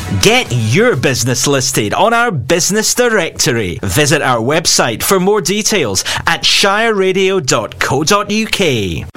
Get your business listed on our business directory. Visit our website for more details at shireradio.co.uk.